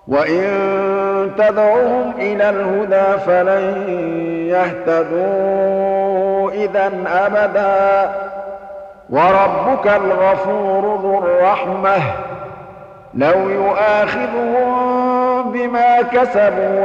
وإن تدعوهم إلى الهدى فلن يهتدوا إذا أبدا وربك الغفور ذو الرحمة لو يؤاخذهم بما كسبوا